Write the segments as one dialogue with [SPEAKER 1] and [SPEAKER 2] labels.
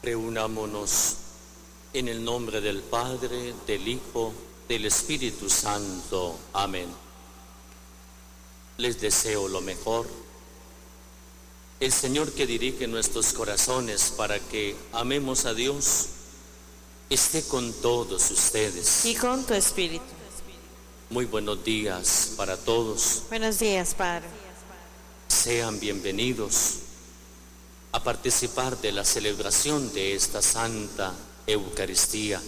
[SPEAKER 1] Reunámonos en el nombre del Padre, del Hijo, del Espíritu Santo. Amén. Les deseo lo mejor. El Señor que dirige nuestros corazones para que amemos a Dios, esté con todos ustedes.
[SPEAKER 2] Y con tu espíritu.
[SPEAKER 1] Muy buenos días para todos.
[SPEAKER 2] Buenos días, Padre.
[SPEAKER 1] Sean bienvenidos a participar de la celebración de esta Santa Eucaristía,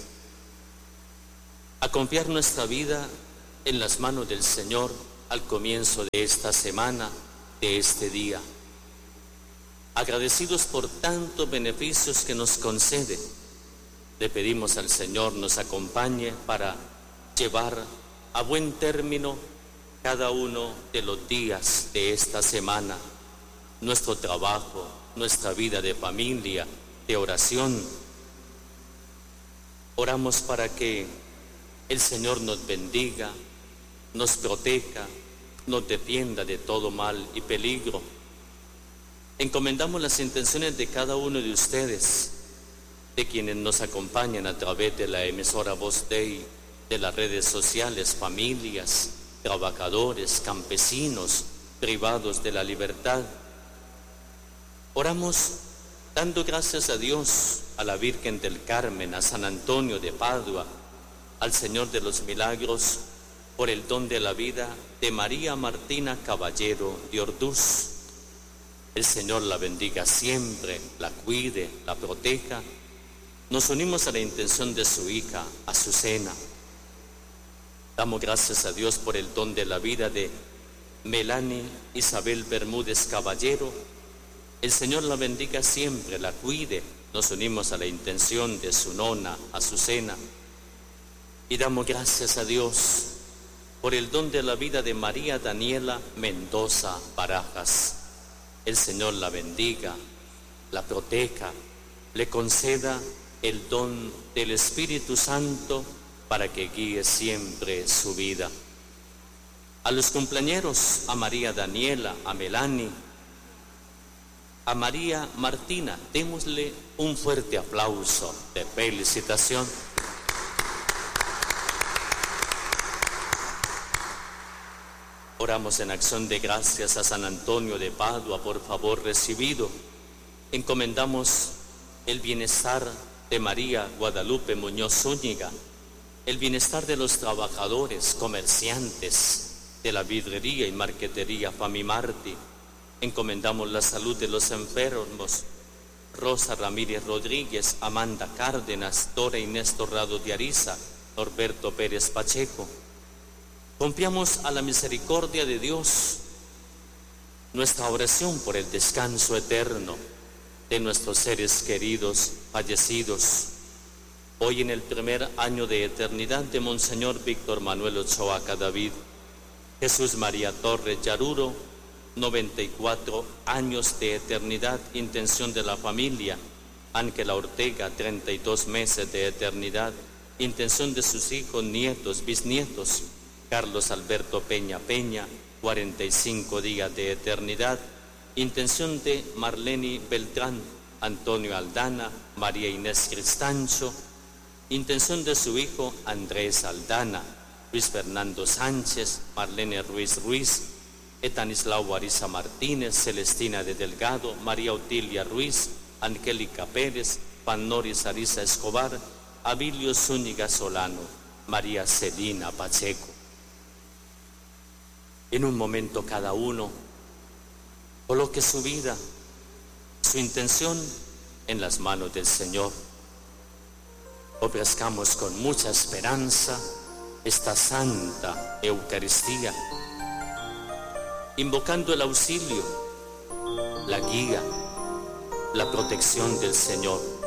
[SPEAKER 1] a confiar nuestra vida en las manos del Señor al comienzo de esta semana, de este día. Agradecidos por tantos beneficios que nos concede, le pedimos al Señor nos acompañe para llevar a buen término cada uno de los días de esta semana, nuestro trabajo, nuestra vida de familia, de oración. Oramos para que el Señor nos bendiga, nos proteja, nos defienda de todo mal y peligro. Encomendamos las intenciones de cada uno de ustedes, de quienes nos acompañan a través de la emisora Voz Dei, de las redes sociales, familias, trabajadores, campesinos, privados de la libertad. Oramos dando gracias a Dios, a la Virgen del Carmen, a San Antonio de Padua, al Señor de los Milagros, por el don de la vida de María Martina Caballero de Orduz. El Señor la bendiga siempre, la cuide, la proteja. Nos unimos a la intención de su hija, Azucena. Damos gracias a Dios por el don de la vida de Melanie Isabel Bermúdez Caballero. El Señor la bendiga siempre, la cuide. Nos unimos a la intención de su nona, Azucena. Y damos gracias a Dios por el don de la vida de María Daniela Mendoza Barajas. El Señor la bendiga, la proteja, le conceda el don del Espíritu Santo para que guíe siempre su vida. A los cumpleañeros, a María Daniela, a Melanie, a María Martina, démosle un fuerte aplauso de felicitación. Oramos en acción de gracias a San Antonio de Padua por favor recibido. Encomendamos el bienestar de María Guadalupe Muñoz Zúñiga, el bienestar de los trabajadores, comerciantes de la vidrería y marquetería Famimarti. Encomendamos la salud de los enfermos, Rosa Ramírez Rodríguez, Amanda Cárdenas, Dora Inés Torrado de Ariza, Norberto Pérez Pacheco. Confiamos a la misericordia de Dios nuestra oración por el descanso eterno de nuestros seres queridos fallecidos. Hoy en el primer año de eternidad de Monseñor Víctor Manuel Ochoa Cadavid, Jesús María Torres Yaruro, 94 años de eternidad, intención de la familia. Ángela Ortega, 32 meses de eternidad, intención de sus hijos, nietos, bisnietos. Carlos Alberto Peña Peña, 45 días de eternidad, intención de Marlene Beltrán, Antonio Aldana, María Inés Cristancho, intención de su hijo Andrés Aldana, Luis Fernando Sánchez, Marlene Ruiz Ruiz, Etanislao Ariza Martínez, Celestina de Delgado, María Otilia Ruiz, Angélica Pérez, Panoris Ariza Escobar, Abilio Zúñiga Solano, María Celina Pacheco. En un momento cada uno coloque su vida, su intención en las manos del Señor. Ofrezcamos con mucha esperanza esta Santa Eucaristía, invocando el auxilio, la guía, la protección del Señor.